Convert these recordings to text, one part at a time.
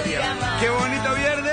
¡Qué bonito viernes!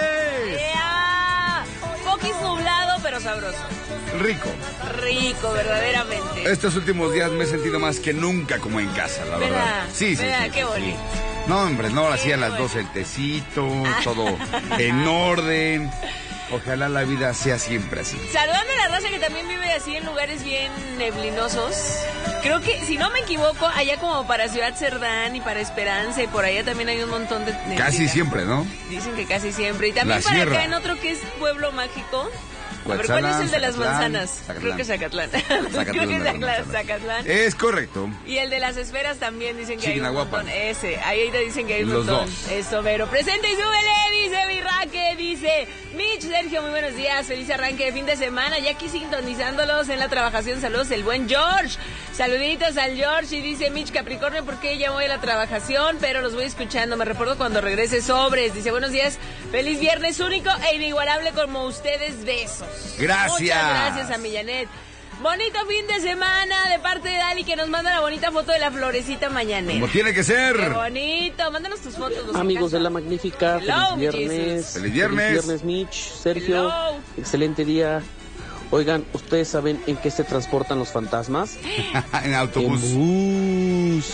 Poquis nublado, pero sabroso. Rico. Rico, verdaderamente. Estos últimos días me he sentido más que nunca como en casa, la verdad. Sí. Qué bonito. No, hombre, no, así a las 12 el tecito, todo en orden. Ojalá la vida sea siempre así. Saludando a la raza que también vive así en lugares bien neblinosos. Creo que, si no me equivoco, allá como para Ciudad Cerdán y para Esperanza y por allá también hay un montón de neblina. Casi siempre, ¿no? Dicen que casi siempre. Y también La para sierra. acá en otro que es Pueblo Mágico. A ver, Cuetzalan, ¿cuál es el de las Zacatlán, manzanas? Zacatlán. Creo que Zacatlán. Zacatlán Creo que de las es manzanas. Zacatlán. Es correcto. Y el de las esferas también dicen que hay un Chignahuapan. montón. Ese, ahí te dicen que hay un Los montón. dos. Eso, Vero. Presente y súbele, dice Virraque, dice Mitch, Sergio, muy buenos días. Feliz arranque de fin de semana. Ya aquí sintonizándolos en la trabajación. Saludos, el buen George. Saluditos al George. Y dice Mitch Capricornio, porque ya voy a la trabajación, pero los voy escuchando. Me recuerdo cuando regrese sobres. Dice, buenos días. Feliz viernes único e inigualable como ustedes. Besos. Gracias. Muchas gracias a Millanet. Bonito fin de semana de parte de Dali, que nos manda la bonita foto de la florecita mañanera. Como tiene que ser. Qué bonito. Mándanos tus fotos. Amigos de La Magnífica, Hello, feliz viernes. Feliz viernes. Feliz viernes, Mitch, Sergio. Hello. Excelente día. Oigan, ¿ustedes saben en qué se transportan los fantasmas? En autobús. En bus.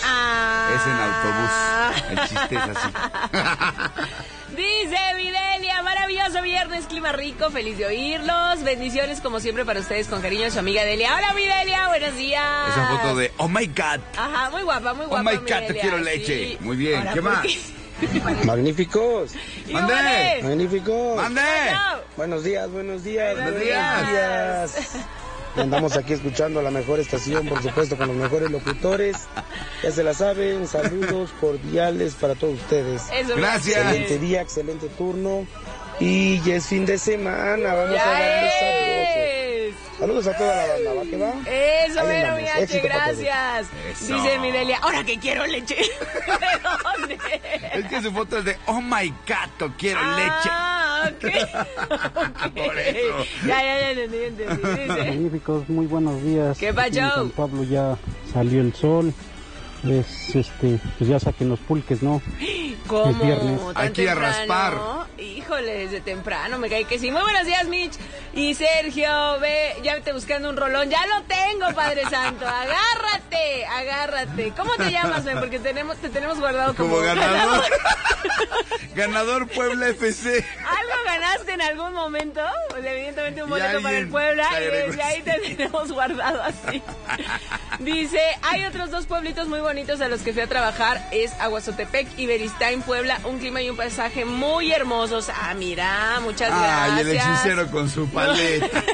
Ah. Es en autobús. El chiste es así. Dice Videlia, maravilloso viernes, clima rico, feliz de oírlos. Bendiciones como siempre para ustedes con cariño, su amiga Delia. Hola Videlia, buenos días. Esa foto de Oh my God. Ajá, muy guapa, muy guapa. Oh my God, te Videlia, quiero sí. leche. Muy bien, Ahora, ¿qué ¿por más? Magníficos, Y ¡Mande! vale. magníficos. ¡Mande! Buenos días, buenos días. Buenos días. Andamos aquí escuchando la mejor estación, por supuesto, con los mejores locutores. Ya se la saben, saludos cordiales para todos ustedes. Eso, Gracias. Excelente día, excelente turno. Y ya es fin de semana, vamos a Ya darle sabroso. es. Saludos a toda la banda, ¿va que va? Eso, Ahí Vero, andamos. mi H, Éxito para todos. gracias. Eso. Dice mi Delia, ahora que quiero leche. ¿De dónde? Es que su foto es de Oh my God, quiero leche. Ah, ok. Por eso. Ya, entendí. Dice, Magníficos, muy buenos días. ¿Qué Aquí pacho? en San Pablo ya salió el sol. Es pues ya saquen los pulques, ¿no? ¿cómo? Es viernes. ¿Tan Aquí a temprano? raspar. Híjole, desde temprano me cae que sí. Muy buenos días, Mitch. Y Sergio, ve, ya te buscando un rolón. Ya lo tengo, Padre Santo. Agárrate. ¿Cómo te llamas, men? Porque te tenemos guardado como ganador. Ganador Puebla FC. ¿Algo ganaste en algún momento? Pues evidentemente un boleto para el alguien Puebla te y agregó. desde ahí te tenemos guardado así. Dice, hay otros dos pueblitos muy bonitos a los que fui a trabajar, es Aguazotepec y Beristain, Puebla, un clima y un paisaje muy hermosos. Ah, mira, muchas gracias. Ay, el hechicero con su paleta.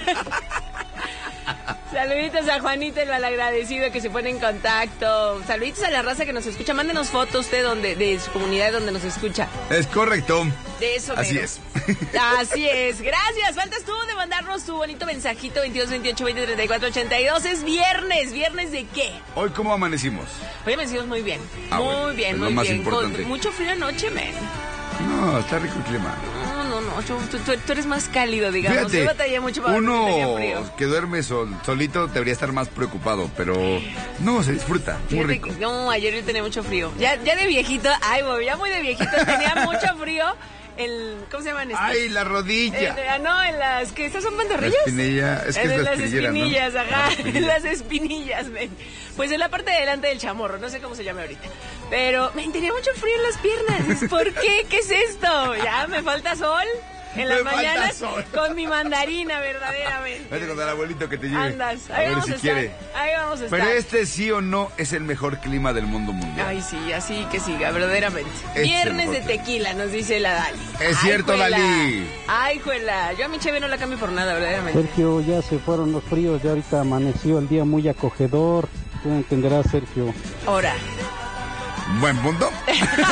Saluditos a Juanito, el malagradecido que se pone en contacto. Saluditos a la raza que nos escucha. Mándenos fotos usted de su comunidad donde nos escucha. Es correcto. De eso, Así mero. es. Así es. Gracias. Faltas tú de mandarnos tu bonito mensajito 22 28 20 34 82. Es viernes. ¿Viernes de qué? Hoy, ¿cómo amanecimos? Hoy amanecimos muy bien. Ah, muy bueno, bien, es muy lo más bien. importante. Con mucho frío anoche, men. No, está rico el clima. No. Tú eres más cálido, digamos. Fíjate, Yo batallé mucho para dormir, tenía uno frío. que duerme solito debería estar más preocupado, pero no, se disfruta, muy Fíjate rico. que- No, ayer yo tenía mucho frío. Ya de viejito, ya muy de viejito, tenía mucho frío. ¿Cómo se llaman estos? ¡Ay, la rodilla! No, en las que estas son La pantorrillas. espinilla, es que es la las espinillera, ¿no? espinillas, ajá, La espinilla. las espinillas, men. Pues en la parte de delante del chamorro, no sé cómo se llama ahorita. Pero, men, tenía mucho frío en las piernas. ¿Por qué? ¿Qué es esto? Ya me falta sol en las Me falta mañanas sol. con mi mandarina, verdaderamente. Vete con el abuelito que te lleve. Andas, a ahí ver vamos si a estar. quiere. Ahí vamos a estar. Pero este sí o no es el mejor clima del mundo mundial. Ay, sí, así que siga, verdaderamente. Es Viernes el de mejor. tequila, nos dice la Dali. Es cierto, juela. Dali. Ay, juela. Yo a mi cheve no la cambio por nada, verdaderamente. Sergio, ya se fueron los fríos, ya ahorita amaneció el día muy acogedor. Tú entenderás, Sergio. Ahora. Buen punto.